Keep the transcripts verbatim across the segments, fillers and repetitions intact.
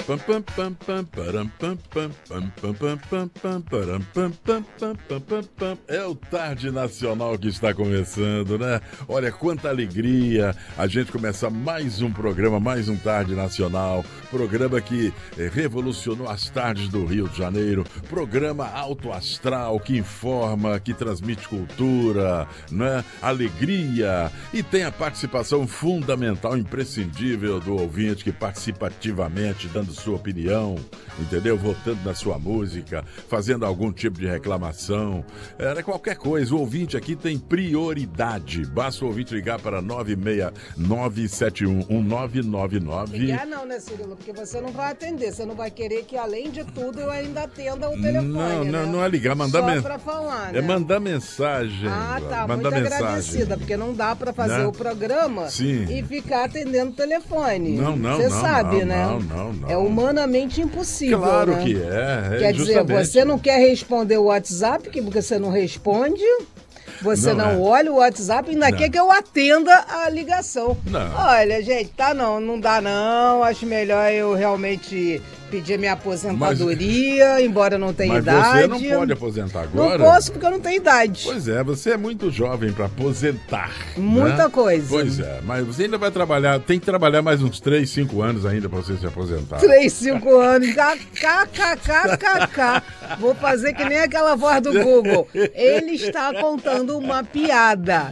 É o Tarde Nacional que está começando, né? Olha quanta alegria a gente começar mais um programa, mais um Tarde Nacional, programa que revolucionou as tardes do Rio de Janeiro, programa alto astral que informa, que transmite cultura, né? Alegria, e tem a participação fundamental, imprescindível do ouvinte que participa ativamente, dando sua opinião, entendeu? Votando na sua música, fazendo algum tipo de reclamação, era qualquer coisa. O ouvinte aqui tem prioridade. Basta o ouvinte ligar para nove seis nove sete um um nove nove nove. Ligar não, né, Cirilo? Porque você não vai atender. Você não vai querer que, além de tudo, eu ainda atenda o telefone, Não, né? não, não é ligar, mandar mensagem. men... Só pra falar, né? É mandar mensagem. Ah, tá. Mandar muito mensagem. agradecida, porque não dá pra fazer Né? o programa Sim. e ficar atendendo o telefone. Não, não, Você não, sabe, não, né? não, não, não. É humanamente impossível, Claro né? que é. é Quer justamente. dizer, você não quer responder o WhatsApp, que porque você não responde, você não, Não, é. olha o WhatsApp, ainda Não. quer que eu atenda a ligação. Não. Olha, gente, tá não, não dá não, acho melhor eu realmente pedir minha aposentadoria, embora eu não tenha Mas idade. você não pode aposentar agora? Não posso porque eu não tenho idade. Pois é, você é muito jovem para aposentar. Muita né? coisa. Pois é, mas você ainda vai trabalhar, tem que trabalhar mais uns três, cinco anos ainda para você se aposentar. Três, cinco anos, kkkkkk. Vou fazer que nem aquela voz do Google. Ele está contando uma piada.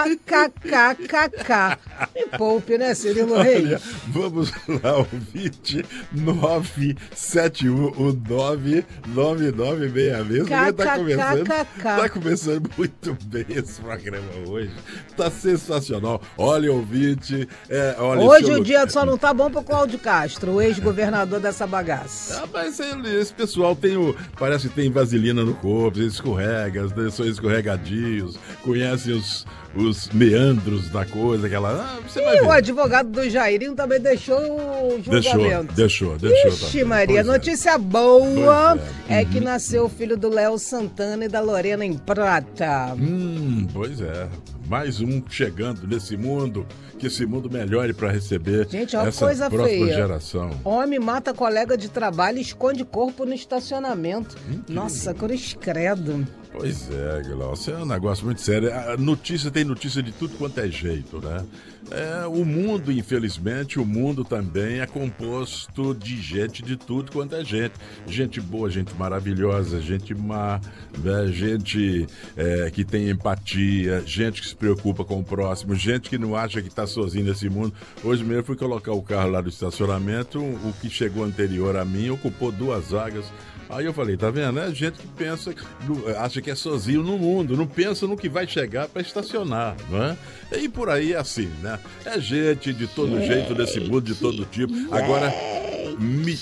Kkkkkk. Me poupe, né, Cirilo Reis? Olha, vamos lá, ouvinte, nove sete um um nove nove nove seis seis. Tá começando, tá começando muito bem esse programa hoje. Tá sensacional. Olha, ouvinte. É, olha, hoje seu... o dia só não tá bom pro Cláudio Castro, o ex-governador dessa bagaça. Ah, mas ele, esse pessoal tem o. Parece que tem vaselina no corpo, eles escorregam, são escorregadios, conhecem os. os meandros da coisa, aquela... Ah, você vai E ver. o advogado do Jairinho também deixou o julgamento. Deixou, deixou, deixou. Ixi, também. Maria, Pois notícia é. boa é, é uhum. que nasceu o filho do Léo Santana e da Lorena em Prata. Hum, pois é. Mais um chegando nesse mundo, que esse mundo melhore para receber Gente, olha que essa coisa próxima feia. geração. Homem mata colega de trabalho e esconde corpo no estacionamento. Incrível. Nossa, cruz credo. Pois é, Glaucio, é um negócio muito sério. A notícia tem notícia de tudo quanto é jeito, né? É, o mundo, infelizmente, o mundo também é composto de gente de tudo quanto é gente. Gente boa, gente maravilhosa, gente má, né? Gente é, que tem empatia, gente que se preocupa com o próximo, gente que não acha que está sozinho nesse mundo. Hoje mesmo fui colocar o carro lá no estacionamento, o que chegou anterior a mim ocupou duas vagas. Aí eu falei, tá vendo? É gente que pensa, acha que é sozinho no mundo, não pensa no que vai chegar para estacionar, não é? E por aí é assim, né? É gente de todo gente, jeito desse mundo, de todo tipo. Agora, mi,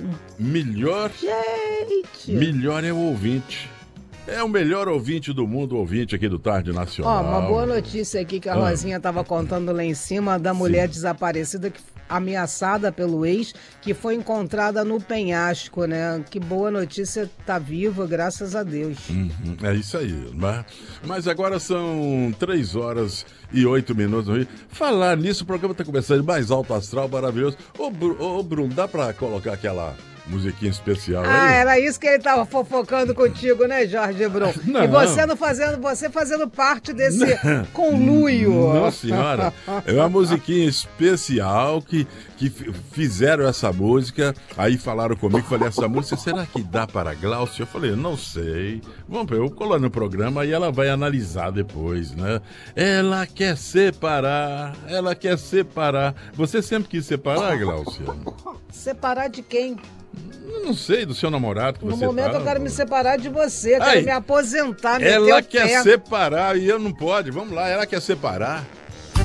melhor, Gente. melhor é o ouvinte. É o melhor ouvinte do mundo, o ouvinte aqui do Tarde Nacional. Ó, uma boa notícia aqui que a Ah. Rosinha estava contando lá em cima da mulher Sim. desaparecida, que, ameaçada pelo ex, que foi encontrada no penhasco, né? Que boa notícia, tá viva, graças a Deus. Uhum, é isso aí, né? Mas agora são três horas e oito minutos. Falar nisso, o programa tá começando mais alto astral, maravilhoso. Ô, Bru, ô Bruno, dá pra colocar aquela musiquinha especial Ah, aí? era isso que ele tava fofocando contigo, né, Jorge Brum? Não. E você não fazendo, você fazendo parte desse conluio. Nossa senhora, é uma musiquinha especial que, que f- fizeram essa música, aí falaram comigo, falei, essa música, será que dá para Glaucio? Eu falei, não sei, vamos ver, eu vou colar no programa e ela vai analisar depois, né? Ela quer separar, ela quer separar. Você sempre quis separar, Glaucio? Separar de quem? Eu não sei, do seu namorado que No você momento tava. eu quero me separar de você, quero Ai, me aposentar, meter Ela o quer pé. separar e eu não pode. Vamos lá, ela quer separar.